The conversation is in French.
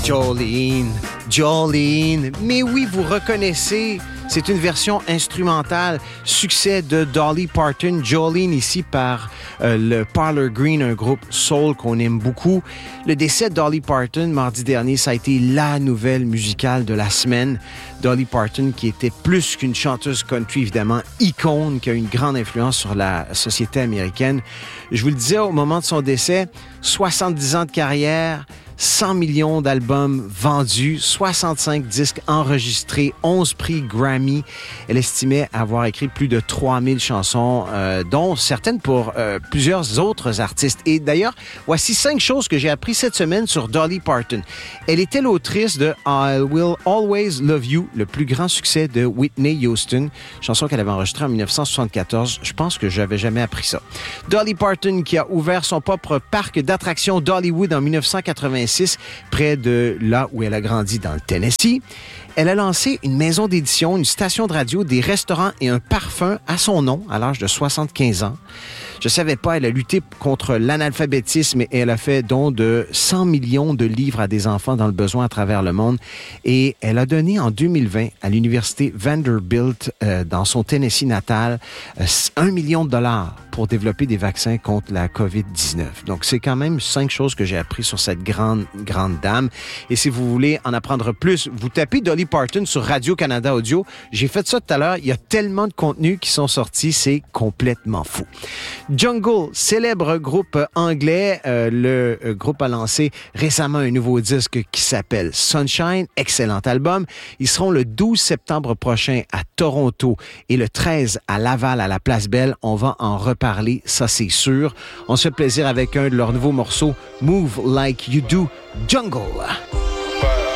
Jolene, Jolene. Mais oui, vous reconnaissez, c'est une version instrumentale. Succès de Dolly Parton. Jolene ici par le Parlor Green, un groupe soul qu'on aime beaucoup. Le décès de Dolly Parton, mardi dernier, ça a été la nouvelle musicale de la semaine. Dolly Parton, qui était plus qu'une chanteuse country, évidemment, icône, qui a une grande influence sur la société américaine. Je vous le disais au moment de son décès, 70 ans de carrière, 100 millions d'albums vendus, 65 disques enregistrés, 11 prix Grammy. Elle estimait avoir écrit plus de 3000 chansons, dont certaines pour plusieurs autres artistes. Et d'ailleurs, voici 5 choses que j'ai appris cette semaine sur Dolly Parton. Elle était l'autrice de I Will Always Love You, le plus grand succès de Whitney Houston, chanson qu'elle avait enregistrée en 1974. Je pense que j'avais jamais appris ça. Dolly Parton qui a ouvert son propre parc d'attractions Dollywood en 1986, près de là où elle a grandi dans le Tennessee. Elle a lancé une maison d'édition, une station de radio, des restaurants et un parfum à son nom à l'âge de 75 ans. Je savais pas, elle a lutté contre l'analphabétisme et elle a fait don de 100 millions de livres à des enfants dans le besoin à travers le monde. Et elle a donné en 2020 à l'université Vanderbilt, dans son Tennessee natal, $1 million pour développer des vaccins contre la COVID-19. Donc, c'est quand même 5 choses que j'ai appris sur cette grande dame. Et si vous voulez en apprendre plus, vous tapez Dolly Parton sur Radio-Canada Audio. J'ai fait ça tout à l'heure. Il y a tellement de contenus qui sont sortis, c'est complètement fou. Jungle, célèbre groupe anglais. Le groupe a lancé récemment un nouveau disque qui s'appelle Sunshine. Excellent album. Ils seront le 12 septembre prochain à Toronto et le 13 à Laval, à la Place Belle. On va en reparler, ça c'est sûr. On se fait plaisir avec un de leurs nouveaux morceaux, Move Like You Do, Jungle.